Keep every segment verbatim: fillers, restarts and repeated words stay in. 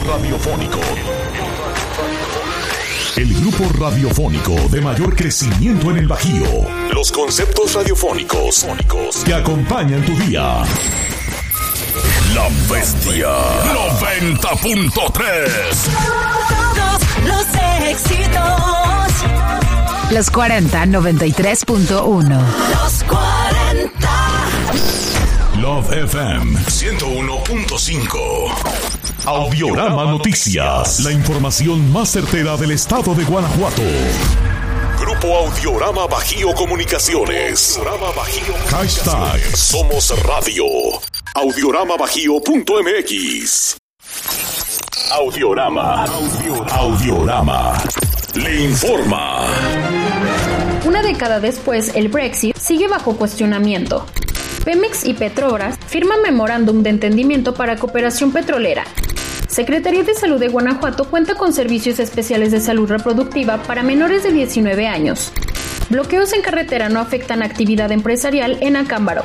radiofónico. El grupo radiofónico de mayor crecimiento en el Bajío. Los conceptos radiofónicos que acompañan tu día. La Bestia noventa punto tres. Todos los éxitos. Los cuarenta, noventa y tres punto uno. Los cuarenta. Love F M ciento uno punto cinco. Audiorama Noticias. La información más certera del estado de Guanajuato. Grupo Audiorama Bajío Comunicaciones. Audiorama Bajío. Hashtag Somos Radio. audiorama bajío punto m x. Audiorama. Audiorama. Le informa. Una década después, el Brexit sigue bajo cuestionamiento. Pemex y Petrobras firman memorándum de entendimiento para cooperación petrolera. Secretaría de Salud de Guanajuato cuenta con servicios especiales de salud reproductiva para menores de diecinueve años. Bloqueos en carretera no afectan actividad empresarial en Acámbaro.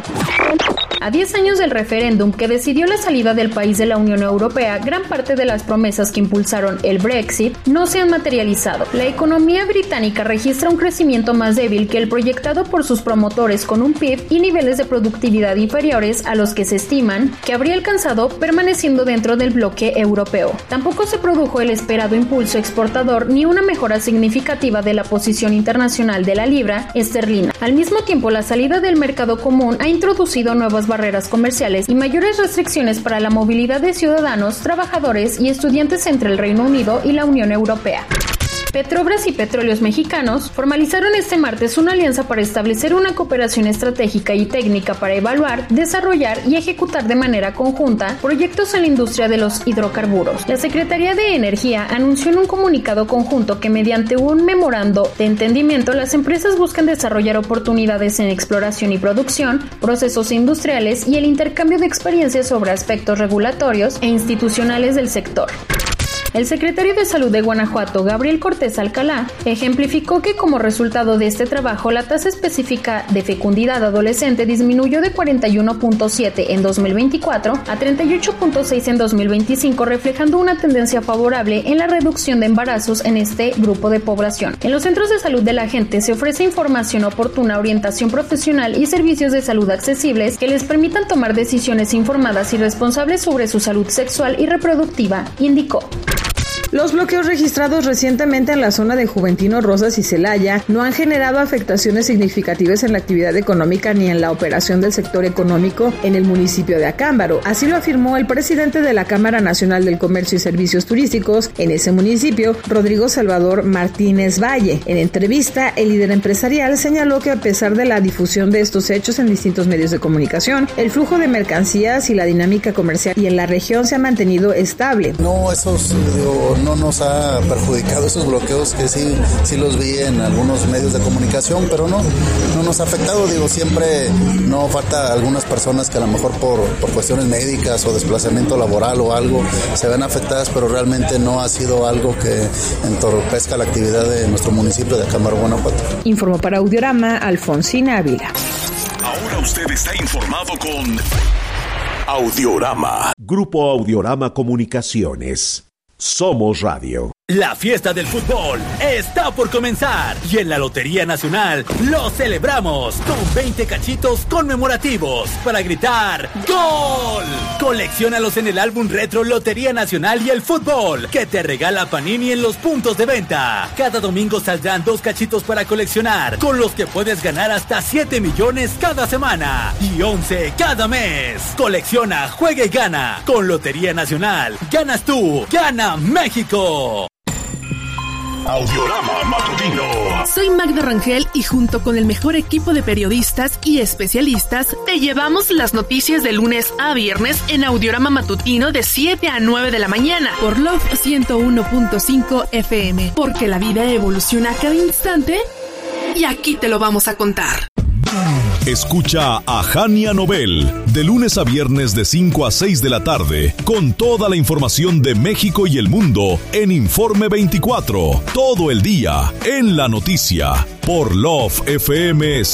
A diez años del referéndum que decidió la salida del país de la Unión Europea, gran parte de las promesas que impulsaron el Brexit no se han materializado. La economía británica registra un crecimiento más débil que el proyectado por sus promotores, con un P I B y niveles de productividad inferiores a los que se estiman que habría alcanzado permaneciendo dentro del bloque europeo. Tampoco se produjo el esperado impulso exportador ni una mejora significativa de la posición internacional de la libra esterlina. Al mismo tiempo, la salida del mercado común ha introducido nuevas barreras comerciales y mayores restricciones para la movilidad de ciudadanos, trabajadores y estudiantes entre el Reino Unido y la Unión Europea. Petrobras y Petróleos Mexicanos formalizaron este martes una alianza para establecer una cooperación estratégica y técnica para evaluar, desarrollar y ejecutar de manera conjunta proyectos en la industria de los hidrocarburos. La Secretaría de Energía anunció en un comunicado conjunto que mediante un memorando de entendimiento las empresas buscan desarrollar oportunidades en exploración y producción, procesos industriales y el intercambio de experiencias sobre aspectos regulatorios e institucionales del sector. El secretario de Salud de Guanajuato, Gabriel Cortés Alcalá, ejemplificó que como resultado de este trabajo, la tasa específica de fecundidad adolescente disminuyó de cuarenta y uno punto siete en dos mil veinticuatro a treinta y ocho punto seis en dos mil veinticinco, reflejando una tendencia favorable en la reducción de embarazos en este grupo de población. En los centros de salud de la gente se ofrece información oportuna, orientación profesional y servicios de salud accesibles que les permitan tomar decisiones informadas y responsables sobre su salud sexual y reproductiva, indicó. Los bloqueos registrados recientemente en la zona de Juventino Rosas y Celaya no han generado afectaciones significativas en la actividad económica ni en la operación del sector económico en el municipio de Acámbaro. Así lo afirmó el presidente de la Cámara Nacional del Comercio y Servicios Turísticos en ese municipio, Rodrigo Salvador Martínez Valle. En entrevista, el líder empresarial señaló que a pesar de la difusión de estos hechos en distintos medios de comunicación, el flujo de mercancías y la dinámica comercial y en la región se ha mantenido estable. No, esos digo, no nos ha perjudicado esos bloqueos que sí, sí los vi en algunos medios de comunicación, pero no, no nos ha afectado. Digo, siempre no falta algunas personas que a lo mejor por, por cuestiones médicas o desplazamiento laboral o algo se ven afectadas, pero realmente no ha sido algo que entorpezca la actividad de nuestro municipio de Acámbaro, Guanajuato. Informó para Audiorama Alfonsina Ávila. Ahora usted está informado con Audiorama. Grupo Audiorama Comunicaciones. Somos Radio. La fiesta del fútbol está por comenzar y en la Lotería Nacional lo celebramos con veinte cachitos conmemorativos para gritar ¡Gol! Colecciónalos en el álbum retro Lotería Nacional y el Fútbol que te regala Panini en los puntos de venta. Cada domingo saldrán dos cachitos para coleccionar, con los que puedes ganar hasta siete millones cada semana y once cada mes. Colecciona, juega y gana. Con Lotería Nacional ganas tú, gana México. Audiorama Matutino. Soy Magda Rangel y junto con el mejor equipo de periodistas y especialistas te llevamos las noticias de lunes a viernes en Audiorama Matutino de siete a nueve de la mañana por Love ciento uno punto cinco F M, porque la vida evoluciona a cada instante y aquí te lo vamos a contar. Escucha a Jania Nobel de lunes a viernes de cinco a seis de la tarde con toda la información de México y el mundo en Informe veinticuatro, todo el día en la noticia por Love F M